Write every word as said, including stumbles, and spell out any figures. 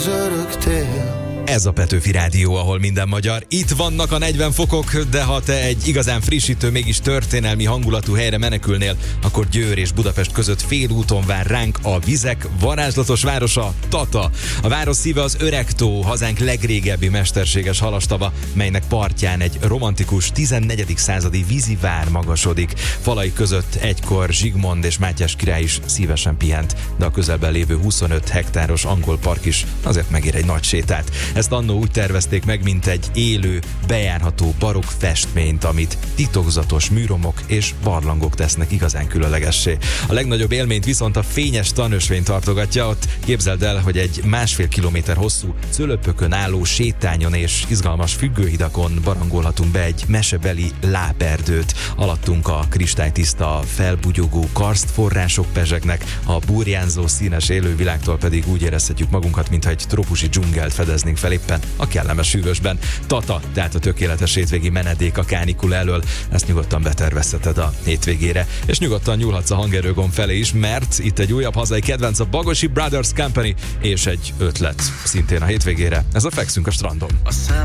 az örök tél. Ez a Petőfi Rádió, ahol minden magyar. Itt vannak a negyven fokok, de ha te egy igazán frissítő, mégis történelmi hangulatú helyre menekülnél, akkor Győr és Budapest között félúton vár ránk a vizek varázslatos városa, Tata. A város szíve az Öregtó, hazánk legrégebbi mesterséges halastava, melynek partján egy romantikus tizennegyedik századi vízivár magasodik. Falai között egykor Zsigmond és Mátyás király is szívesen pihent, de a közelben lévő huszonöt hektáros angol park is azért megér egy nagy sétát. Ezt annó úgy tervezték meg, mint egy élő, bejárható barokk festményt, amit titokzatos műromok és barlangok tesznek igazán különlegessé. A legnagyobb élményt viszont a fényes tanösvény tartogatja. Ott képzeld el, hogy egy másfél kilométer hosszú cölöpökön álló sétányon és izgalmas függőhidakon barangolhatunk be egy mesebeli láperdőt. Alattunk a kristálytiszta, felbugyogó karsztforrások pezsegnek, a burjánzó színes élővilágtól pedig úgy érezhetjük magunkat, mintha egy trópusi dzsungelt fedeznénk fel éppen a kellemes hűvösben. Tata, tehát a tökéletes hétvégi menedék a kánikula elől. Ezt nyugodtan betervezheted a hétvégére, és nyugodtan nyúlhatsz a hangerőgomb felé is, mert itt egy újabb hazai kedvenc, a Bagosi Brothers Company, és egy ötlet szintén a hétvégére. Ez a Fekszünk a strandon. A